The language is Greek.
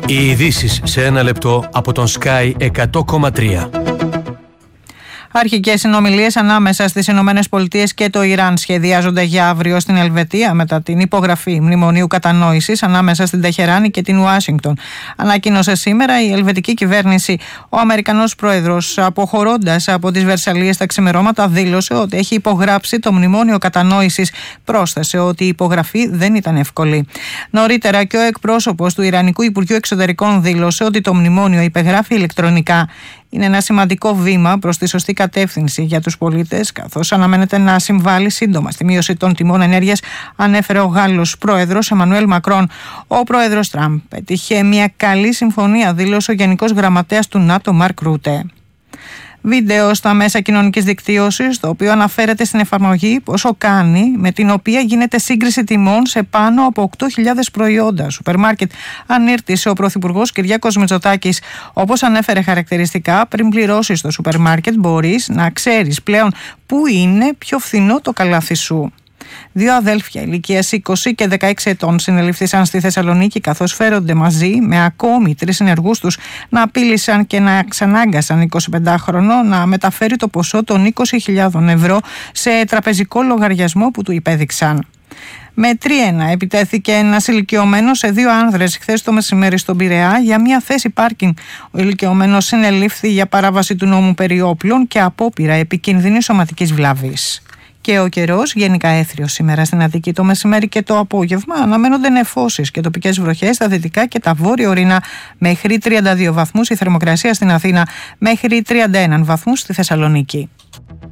Οι ειδήσεις σε ένα λεπτό από τον Sky 100,3. Αρχικές συνομιλίες ανάμεσα στις Ηνωμένες Πολιτείες και το Ιράν σχεδιάζονται για αύριο στην Ελβετία μετά την υπογραφή μνημονίου κατανόησης ανάμεσα στην Τεχεράνη και την Ουάσιγκτον. Ανακοίνωσε σήμερα η ελβετική κυβέρνηση. Ο Αμερικανός πρόεδρος, αποχωρώντας από τις Βερσαλλίες τα ξημερώματα, δήλωσε ότι έχει υπογράψει το μνημόνιο κατανόησης. Πρόσθεσε ότι η υπογραφή δεν ήταν εύκολη. Νωρίτερα και ο εκπρόσωπος του Ιρανικού Υπουργείου Εξωτερικών δήλωσε ότι το μνημόνιο υπεγράφει ηλεκτρονικά. Είναι ένα σημαντικό βήμα προς τη σωστή κατεύθυνση για τους πολίτες, καθώς αναμένεται να συμβάλλει σύντομα στη μείωση των τιμών ενέργειας, ανέφερε ο Γάλλος πρόεδρος Εμμανουέλ Μακρόν. Ο πρόεδρος Τραμπ πέτυχε μια καλή συμφωνία, δήλωσε ο Γενικός Γραμματέας του ΝΑΤΟ Μαρκ Ρούτε. Βίντεο στα μέσα κοινωνικής δικτύωσης, το οποίο αναφέρεται στην εφαρμογή πόσο κάνει, με την οποία γίνεται σύγκριση τιμών σε πάνω από 8.000 προϊόντα σούπερ μάρκετ, ανήρτησε ο Πρωθυπουργός Κυριάκος Μητσοτάκης. Όπως ανέφερε χαρακτηριστικά, πριν πληρώσεις στο σούπερ μάρκετ μπορείς να ξέρεις πλέον πού είναι πιο φθηνό το καλάθι σου. Δύο αδέλφια ηλικίας 20 και 16 ετών συνελήφθησαν στη Θεσσαλονίκη, καθώς φέρονται μαζί με ακόμη 3 συνεργούς τους να απείλησαν και να ξανάγκασαν 25χρονο να μεταφέρει το ποσό των 20.000 ευρώ σε τραπεζικό λογαριασμό που του υπέδειξαν. Με τρίαινα επιτέθηκε ένας ηλικιωμένος σε 2 άνδρες χθες το μεσημέρι στον Πειραιά για μια θέση πάρκινγκ. Ο ηλικιωμένος συνελήφθη για παράβαση του νόμου περί όπλων και απόπειρα επικίνδυνης σωματικής βλάβης. Και ο καιρός γενικά έθριος σήμερα στην Αττική το μεσημέρι και το απόγευμα. Αναμένονται νεφώσεις και τοπικές βροχές στα δυτικά και τα βόρεια ορεινά, μέχρι 32 βαθμούς η θερμοκρασία στην Αθήνα, μέχρι 31 βαθμούς στη Θεσσαλονίκη.